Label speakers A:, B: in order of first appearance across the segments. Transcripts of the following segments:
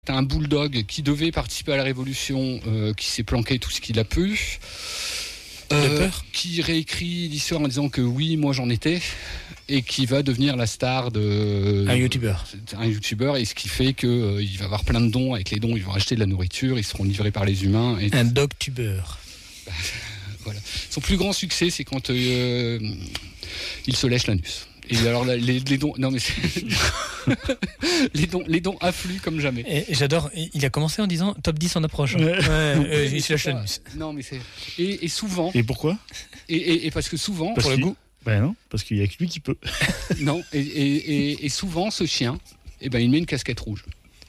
A: T'as un bulldog qui devait participer à la révolution, qui s'est planqué tout ce qu'il a pu. Qui réécrit l'histoire en disant que oui, moi j'en étais, et qui va devenir la star de...
B: Un youtubeur.
A: Et ce qui fait qu'il va avoir plein de dons. Avec les dons, ils vont acheter de la nourriture, ils seront livrés par les humains. Et
B: un dog-tubeur.
A: Voilà. Son plus grand succès, c'est quand il se lèche l'anus. Et alors les dons, non mais les dons affluent comme jamais.
B: Et j'adore. Il a commencé en disant top 10 en approche. Il se lâche l'anus.
A: Non mais c'est et souvent.
C: Et pourquoi ?
A: Et parce que souvent
C: parce
A: pour le goût.
C: Ben non, parce qu'il y a que lui qui peut.
A: Non et souvent ce chien, il met une casquette rouge.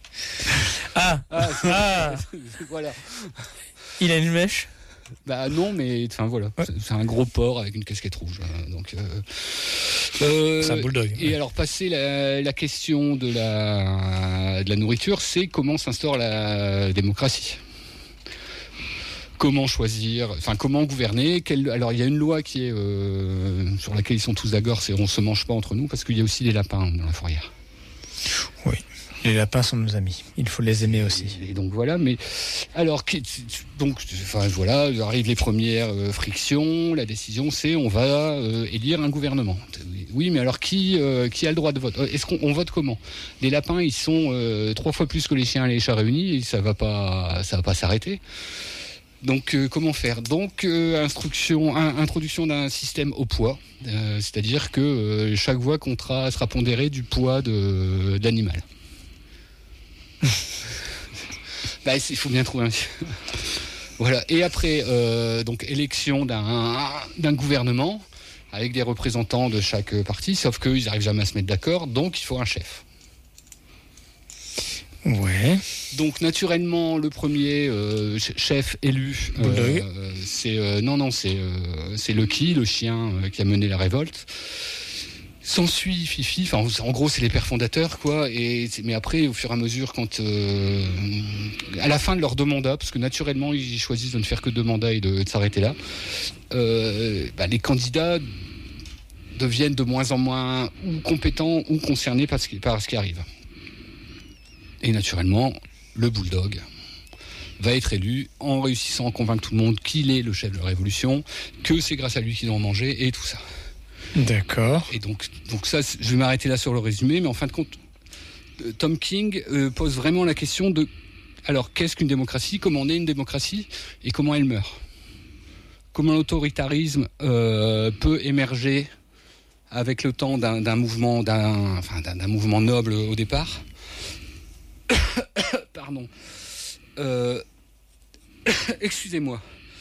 A: Voilà.
B: Il a une mèche.
A: Bah non, mais enfin voilà, c'est un gros porc avec une casquette rouge. Donc
B: c'est un bulldog.
A: Et alors passer la question de la nourriture, c'est comment s'instaure la démocratie. Comment choisir, enfin comment gouverner. Alors il y a une loi qui est sur laquelle ils sont tous d'accord, c'est on se mange pas entre nous parce qu'il y a aussi des lapins dans la fourrière.
B: Oui. Les lapins sont nos amis. Il faut les aimer aussi.
A: Et donc voilà, mais alors voilà, arrivent les premières frictions. La décision, c'est on va élire un gouvernement. Oui, mais alors qui a le droit de vote ? Est-ce qu'on vote comment ? Les lapins, ils sont 3 fois plus que les chiens et les chats réunis, et ça va pas s'arrêter. Donc comment faire ? Donc introduction d'un système au poids, c'est-à-dire que chaque voix sera pondérée du poids d'animal. Il faut bien trouver un... Voilà. Et après, donc élection d'un gouvernement avec des représentants de chaque parti, sauf qu'ils n'arrivent jamais à se mettre d'accord, donc il faut un chef.
B: Ouais.
A: Donc naturellement, le premier chef élu, c'est Lucky, le chien qui a mené la révolte. S'ensuit Fifi, en gros c'est les pères fondateurs quoi, mais après au fur et à mesure quand à la fin de leurs 2 mandats, parce que naturellement ils choisissent de ne faire que 2 mandats et de s'arrêter là, les candidats deviennent de moins en moins ou compétents ou concernés par ce qui arrive. Et naturellement le bulldog va être élu en réussissant à convaincre tout le monde qu'il est le chef de la révolution, que c'est grâce à lui qu'ils ont mangé et tout ça.
B: D'accord.
A: Et donc ça, je vais m'arrêter là sur le résumé, mais en fin de compte, Tom King pose vraiment la question de alors qu'est-ce qu'une démocratie, comment on est une démocratie et comment elle meurt. Comment l'autoritarisme peut émerger avec le temps d'un mouvement noble au départ. Pardon. Excusez-moi.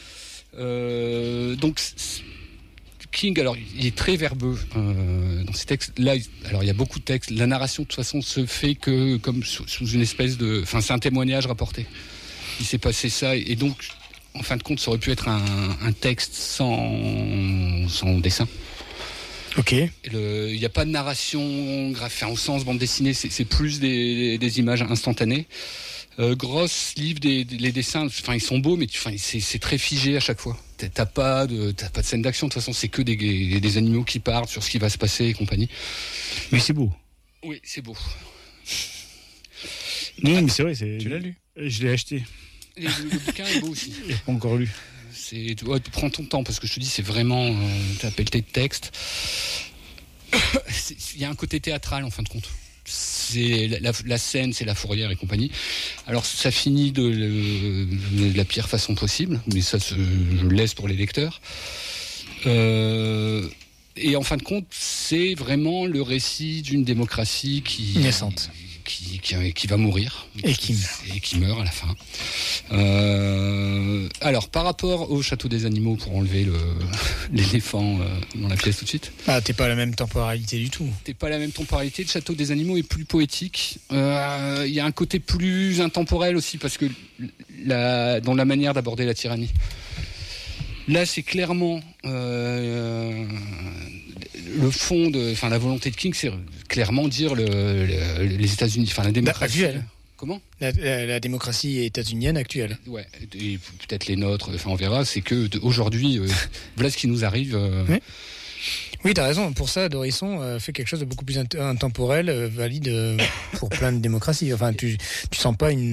A: Donc King, alors il est très verbeux dans ces textes. Là, alors il y a beaucoup de textes. La narration de toute façon se fait que comme sous une espèce de, c'est un témoignage rapporté. Il s'est passé ça et donc en fin de compte, ça aurait pu être un texte sans dessin.
B: Ok.
A: Il n'y a pas de narration graphée au sens bande dessinée. C'est plus des images instantanées. Gross livre les dessins, ils sont beaux, mais c'est très figé à chaque fois. T'as pas de scène d'action. De toute façon, c'est que des animaux qui parlent sur ce qui va se passer et compagnie.
C: Mais c'est beau.
A: Oui, c'est beau.
C: Non, mais c'est vrai.
B: Tu l'as lu ?
C: Je l'ai acheté.
A: Le bouquin est beau aussi.
C: Je l'ai pas encore lu.
A: Prends ton temps parce que je te dis, c'est vraiment t'as pelleté de texte. Il y a un côté théâtral en fin de compte. C'est la scène, c'est la fourrière et compagnie. Alors ça finit de la pire façon possible, mais ça je le laisse pour les lecteurs. Et en fin de compte, c'est vraiment le récit d'une démocratie
B: naissante.
A: Qui va mourir
B: et qui
A: meurt à la fin. Alors par rapport au château des animaux, pour enlever l'éléphant dans la pièce tout de suite.
B: T'es pas à la même temporalité du tout.
A: T'es pas à la même temporalité. Le château des animaux est plus poétique. Il y a un côté plus intemporel aussi parce que dans la manière d'aborder la tyrannie. Là, c'est clairement le fond la volonté de King, c'est clairement dire les États-Unis, la démocratie
B: actuelle.
A: Comment ?
B: La démocratie états-unienne actuelle.
A: Ouais, et peut-être les nôtres. On verra. C'est que aujourd'hui, voilà ce qui nous arrive.
B: Oui, t'as raison. Pour ça, Dorisson fait quelque chose de beaucoup plus intemporel, valide pour plein de démocraties. Enfin, tu sens pas une